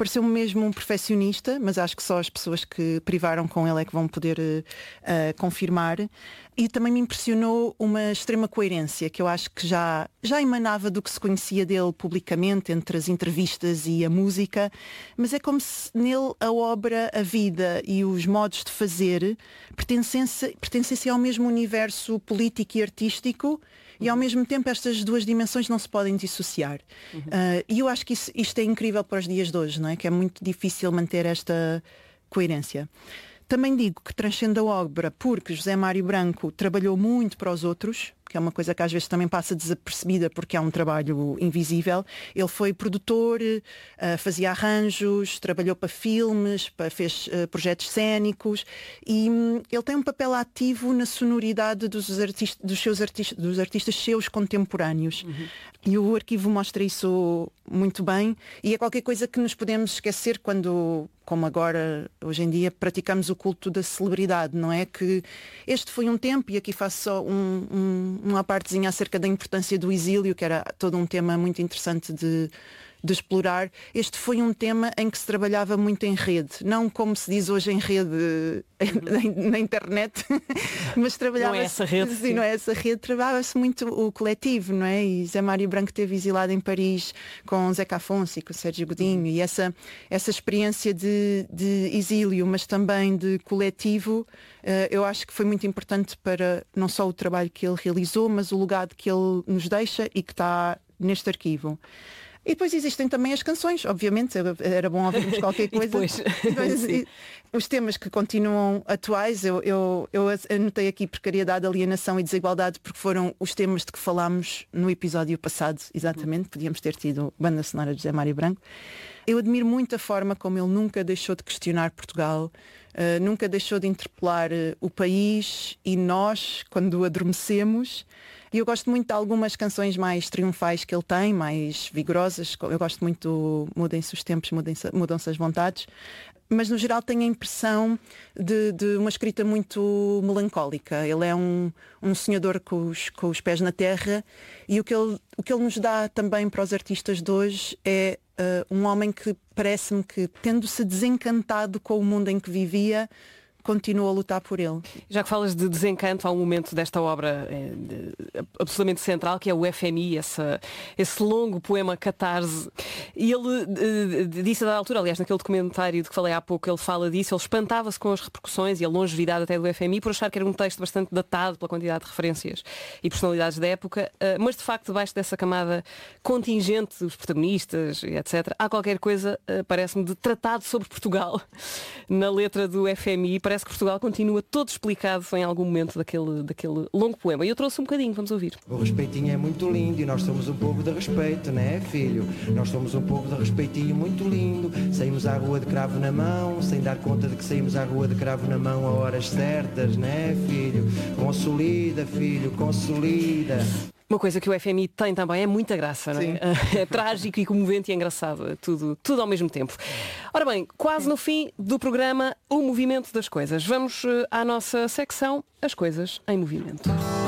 pareceu-me mesmo um perfeccionista, mas acho que só as pessoas que privaram com ele é que vão poder confirmar. E também me impressionou uma extrema coerência, que eu acho que já emanava do que se conhecia dele publicamente, entre as entrevistas e a música, mas é como se nele a obra, a vida e os modos de fazer pertencessem ao mesmo universo político e artístico, e ao mesmo tempo estas duas dimensões não se podem dissociar. E eu acho que isto é incrível para os dias de hoje, não é? Que é muito difícil manter esta coerência. Também digo que transcende a obra porque José Mário Branco trabalhou muito para os outros, que é uma coisa que às vezes também passa desapercebida porque é um trabalho invisível. Ele foi produtor, fazia arranjos, trabalhou para filmes, fez projetos cénicos e ele tem um papel ativo na sonoridade dos artistas seus contemporâneos. E o arquivo mostra isso muito bem e é qualquer coisa que nos podemos esquecer quando, como agora, hoje em dia, praticamos o culto da celebridade, não é? Que este foi um tempo, e aqui faço só uma partezinha acerca da importância do exílio, que era todo um tema muito interessante de explorar. Este foi um tema em que se trabalhava muito em rede, não como se diz hoje em rede na internet, mas trabalhava-se... Não é essa rede. Sim, não é essa rede, trabalhava-se muito o coletivo, não é? E Zé Mário Branco esteve exilado em Paris com Zeca Afonso e com Sérgio Godinho, e essa experiência de exílio, mas também de coletivo, eu acho que foi muito importante para não só o trabalho que ele realizou, mas o legado que ele nos deixa e que está neste arquivo. E depois existem também as canções, obviamente, era bom ouvirmos qualquer coisa. Os temas que continuam atuais, eu anotei aqui precariedade, alienação e desigualdade, porque foram os temas de que falámos no episódio passado, exatamente. Podíamos ter tido banda sonora de José Mário Branco. Eu admiro muito a forma como ele nunca deixou de questionar Portugal, nunca deixou de interpelar o país e nós, quando adormecemos. E eu gosto muito de algumas canções mais triunfais que ele tem, mais vigorosas. Eu gosto muito do Mudem-se os tempos, mudam-se as vontades. Mas no geral tenho a impressão de uma escrita muito melancólica. Ele é um sonhador com os pés na terra, e o que ele nos dá também para os artistas de hoje é um homem que parece-me que, tendo-se desencantado com o mundo em que vivia, continua a lutar por ele. Já que falas de desencanto, há um momento desta obra absolutamente central, que é o FMI, esse longo poema Catarse. E ele disse a dada altura, aliás, naquele documentário de que falei há pouco, ele fala disso, ele espantava-se com as repercussões e a longevidade até do FMI por achar que era um texto bastante datado pela quantidade de referências e personalidades da época, mas de facto, debaixo dessa camada contingente dos protagonistas, etc., há qualquer coisa, parece-me, de tratado sobre Portugal na letra do FMI. Parece que Portugal continua todo explicado em algum momento daquele longo poema. E eu trouxe um bocadinho, vamos ouvir. O respeitinho é muito lindo e nós somos um povo de respeito, né, filho? Nós somos um povo de respeitinho muito lindo. Saímos à rua de cravo na mão, sem dar conta de que saímos à rua de cravo na mão a horas certas, né, filho? Consolida, filho, consolida. Uma coisa que o FMI tem também é muita graça, não é? É trágico e comovente e engraçado, tudo ao mesmo tempo. Ora bem, quase no fim do programa, o movimento das coisas. Vamos à nossa secção, as coisas em movimento.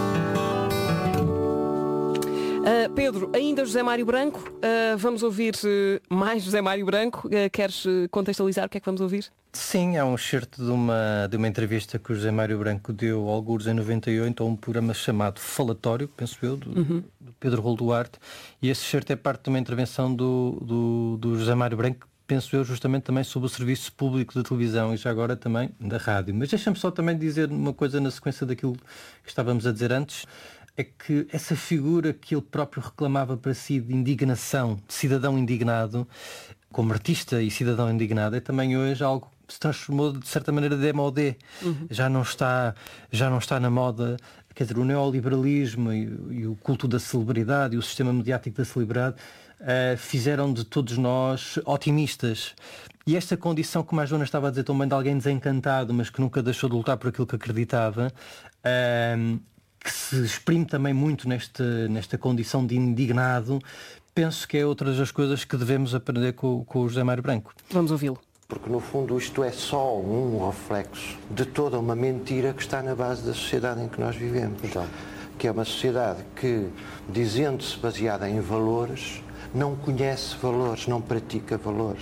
Pedro, ainda José Mário Branco, vamos ouvir mais José Mário Branco. Queres contextualizar o que é que vamos ouvir? Sim, é um excerto de uma entrevista que o José Mário Branco deu algures em 98 a um programa chamado Falatório, penso eu, do Pedro Rolo Duarte, e esse excerto é parte de uma intervenção do José Mário Branco, penso eu, justamente também sobre o serviço público de televisão e já agora também da rádio. Mas deixa-me só também dizer uma coisa na sequência daquilo que estávamos a dizer antes, é que essa figura que ele próprio reclamava para si de indignação, de cidadão indignado, como artista e cidadão indignado, é também hoje algo que se transformou de certa maneira de démodé. Já não está na moda, quer dizer, o neoliberalismo e o culto da celebridade e o sistema mediático da celebridade fizeram de todos nós otimistas. E esta condição, como a Joana estava a dizer também, de alguém desencantado, mas que nunca deixou de lutar por aquilo que acreditava, que se exprime também muito nesta condição de indignado, penso que é outra das coisas que devemos aprender com o José Mário Branco. Vamos ouvi-lo. Porque no fundo isto é só um reflexo de toda uma mentira que está na base da sociedade em que nós vivemos. Que é uma sociedade que, dizendo-se baseada em valores, não conhece valores, não pratica valores.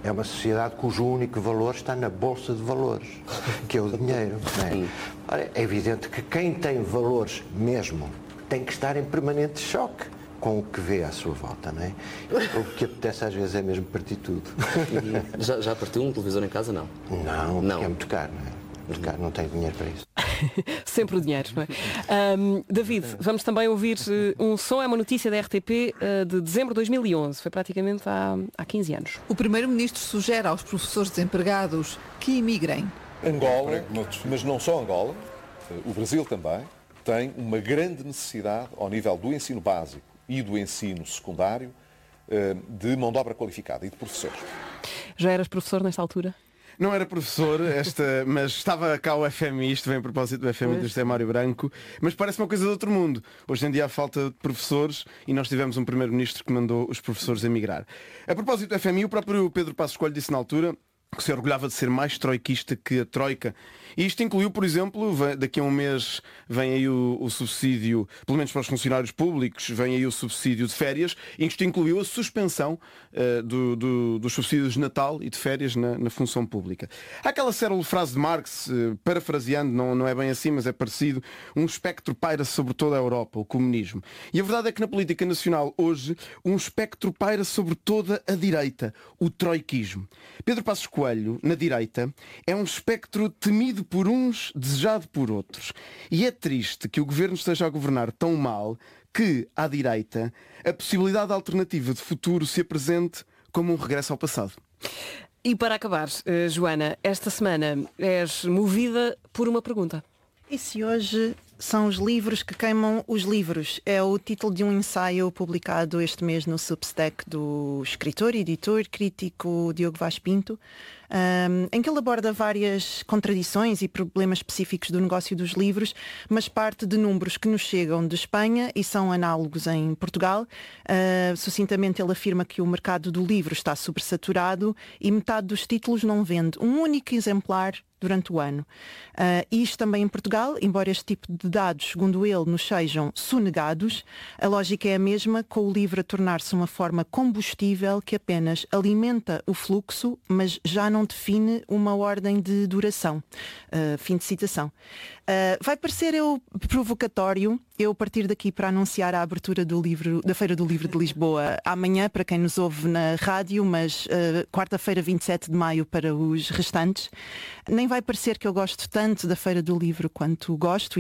É uma sociedade cujo único valor está na bolsa de valores, que é o dinheiro. Não é? Ora, é evidente que quem tem valores mesmo tem que estar em permanente choque com o que vê à sua volta, não é? O que apetece às vezes é mesmo partir tudo. Já partiu um televisor em casa, não? Não, porque é muito caro, não é? Muito caro, não tenho dinheiro para isso. Sempre o dinheiro, não é? David, vamos também ouvir um som, é uma notícia da RTP de dezembro de 2011, foi praticamente há 15 anos. O Primeiro-Ministro sugere aos professores desempregados que imigrem. Angola, mas não só Angola, o Brasil também, tem uma grande necessidade ao nível do ensino básico e do ensino secundário de mão de obra qualificada e de professores. Já eras professor nesta altura? Não era professor, mas estava cá o FMI, isto vem a propósito do FMI do José Mário Branco, mas parece uma coisa de outro mundo. Hoje em dia há falta de professores e nós tivemos um primeiro-ministro que mandou os professores emigrar. A propósito do FMI, o próprio Pedro Passos Coelho disse na altura que se orgulhava de ser mais troiquista que a Troika. E isto incluiu, por exemplo, daqui a um mês vem aí o subsídio, pelo menos para os funcionários públicos, vem aí o subsídio de férias, e isto incluiu a suspensão dos subsídios de Natal e de férias na função pública. Há aquela célere frase de Marx, parafraseando, não é bem assim, mas é parecido, um espectro paira sobre toda a Europa, o comunismo. E a verdade é que na política nacional hoje, um espectro paira sobre toda a direita, o troiquismo. Pedro Passos Coelho, na direita, é um espectro temido por uns, desejado por outros. E é triste que o governo esteja a governar tão mal que, à direita, a possibilidade alternativa de futuro se apresente como um regresso ao passado. E para acabar, Joana, esta semana és movida por uma pergunta. E se hoje são os livros que queimam os livros? É o título de um ensaio publicado este mês no Substack do escritor, editor, crítico Diogo Vaz Pinto, em que ele aborda várias contradições e problemas específicos do negócio dos livros, mas parte de números que nos chegam de Espanha e são análogos em Portugal. Sucintamente ele afirma que o mercado do livro está sobresaturado e metade dos títulos não vende um único exemplar durante o ano. Isto também em Portugal, embora este tipo de dados, segundo ele, nos sejam sonegados, a lógica é a mesma, com o livro a tornar-se uma forma combustível que apenas alimenta o fluxo, mas já não define uma ordem de duração. Fim de citação. Vai parecer provocatório eu partir daqui para anunciar a abertura da Feira do Livro de Lisboa amanhã, para quem nos ouve na rádio, mas quarta-feira, 27 de maio, para os restantes. Nem vai parecer que eu gosto tanto da Feira do Livro quanto gosto,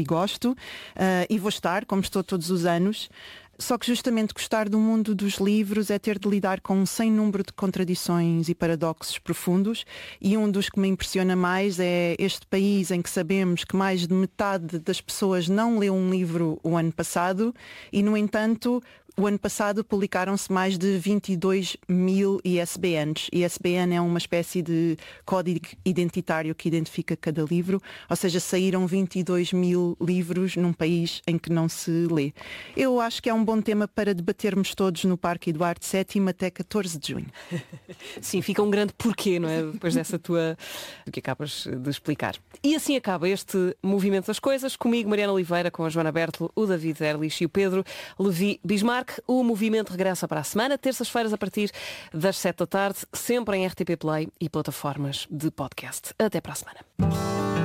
e vou estar, como estou todos os anos. Só que justamente gostar do mundo dos livros é ter de lidar com um sem número de contradições e paradoxos profundos, e um dos que me impressiona mais é este país em que sabemos que mais de metade das pessoas não leu um livro o ano passado e, no entanto, o ano passado publicaram-se mais de 22 mil ISBNs. ISBN é uma espécie de código identitário que identifica cada livro, ou seja, saíram 22 mil livros num país em que não se lê. Eu acho que é um bom tema para debatermos todos no Parque Eduardo VII até 14 de junho. Sim, fica um grande porquê, não é? Depois dessa do que acabas de explicar. E assim acaba este Movimento das Coisas, comigo, Mariana Oliveira, com a Joana Bertolo, o David Erlich e o Pedro Levi Bismarck. O Movimento regressa para a semana, terças-feiras a partir das 7 da tarde, sempre em RTP Play e plataformas de podcast. Até para a semana.